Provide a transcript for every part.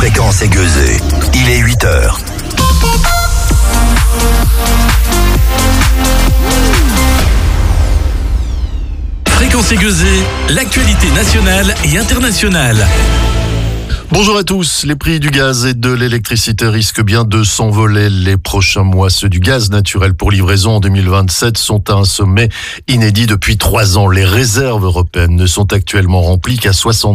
Fréquence aiguisée. Il est 8h. Fréquence aiguisée, l'actualité nationale et internationale. Bonjour à tous. Les prix du gaz et de l'électricité risquent bien de s'envoler les prochains mois. Ceux du gaz naturel pour livraison en 2027 sont à un sommet inédit depuis 3 ans. Les réserves européennes ne sont actuellement remplies qu'à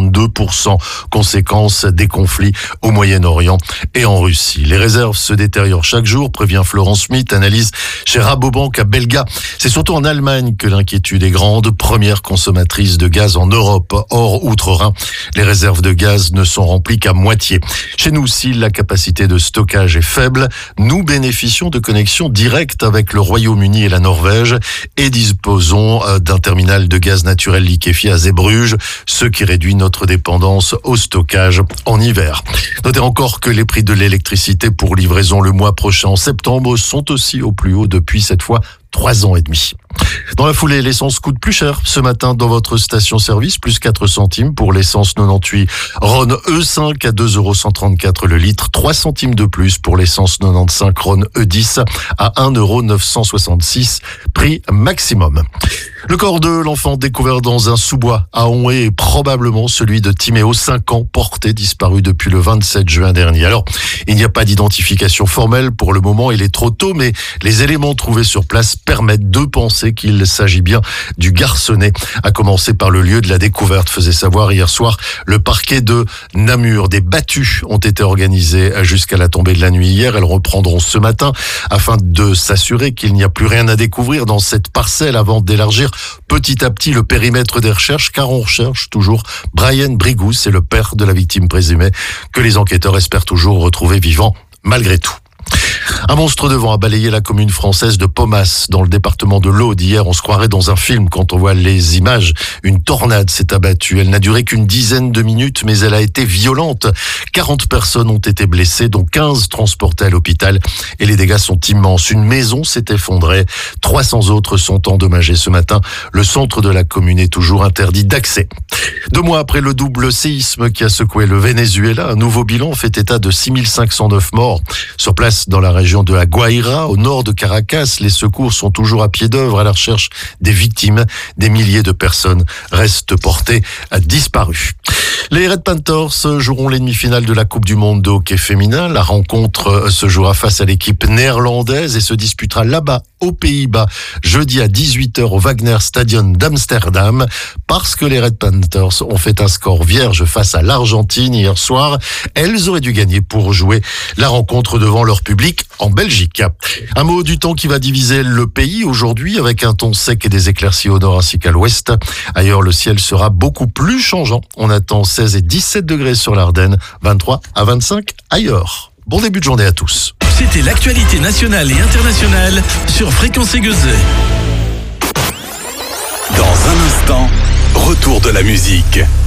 62%, conséquence des conflits au Moyen-Orient et en Russie. Les réserves se détériorent chaque jour, prévient Florence Schmitt, analyse chez Rabobank à Belga. C'est surtout en Allemagne que l'inquiétude est grande, première consommatrice de gaz en Europe. Or, outre-Rhin, les réserves de gaz ne sont remplies qu'à moitié. Chez nous, si la capacité de stockage est faible, nous bénéficions de connexions directes avec le Royaume-Uni et la Norvège et disposons d'un terminal de gaz naturel liquéfié à Zeebrugge, ce qui réduit notre dépendance au stockage en hiver. Notez encore que les prix de l'électricité pour livraison le mois prochain en septembre sont aussi au plus haut depuis cette fois 3 ans et demi. Dans la foulée, l'essence coûte plus cher ce matin dans votre station-service, plus 4 centimes pour l'essence 98 Ron E5 à 2,134 € le litre, 3 centimes de plus pour l'essence 95 Ron E10 à 1,966 € prix maximum. Le corps de l'enfant découvert dans un sous-bois à Onhé est probablement celui de Timéo, 5 ans, porté disparu depuis le 27 juin dernier. Alors, il n'y a pas d'identification formelle pour le moment, il est trop tôt, mais les éléments trouvés sur place permettent de penser qu'il s'agit bien du garçonnet, à commencer par le lieu de la découverte, faisait savoir hier soir le parquet de Namur. Des battues ont été organisées jusqu'à la tombée de la nuit hier. Elles reprendront ce matin afin de s'assurer qu'il n'y a plus rien à découvrir dans cette parcelle avant d'élargir petit à petit le périmètre des recherches, car on recherche toujours Brian Brigous, c'est le père de la victime présumée, que les enquêteurs espèrent toujours retrouver vivant malgré tout. Un monstre de vent a balayé la commune française de Pomas, dans le département de l'Aude. Hier, on se croirait dans un film quand on voit les images. Une tornade s'est abattue. Elle n'a duré qu'une dizaine de minutes, mais elle a été violente. 40 personnes ont été blessées, dont 15 transportées à l'hôpital. Et les dégâts sont immenses. Une maison s'est effondrée. 300 autres sont endommagées ce matin. Le centre de la commune est toujours interdit d'accès. 2 mois après le double séisme qui a secoué le Venezuela, un nouveau bilan fait état de 6509 morts. Sur place, dans la région de la Guaira, au nord de Caracas, les secours sont toujours à pied d'œuvre à la recherche des victimes. Des milliers de personnes restent portées à disparues. Les Red Panthers joueront les demi-finales de la Coupe du Monde de hockey féminin. La rencontre se jouera face à l'équipe néerlandaise et se disputera là-bas, aux Pays-Bas, jeudi à 18h au Wagner Stadion d'Amsterdam. Parce que les Red Panthers ont fait un score vierge face à l'Argentine hier soir, elles auraient dû gagner pour jouer la rencontre devant leur public en Belgique. Un mot du temps qui va diviser le pays aujourd'hui avec un temps sec et des éclaircies au nord ainsi qu'à l'ouest. Ailleurs, le ciel sera beaucoup plus changeant. On attend 16 et 17 degrés sur l'Ardenne, 23 à 25 ailleurs. Bon début de journée à tous. C'était l'actualité nationale et internationale sur Fréquence aiguisée. Dans un instant, retour de la musique.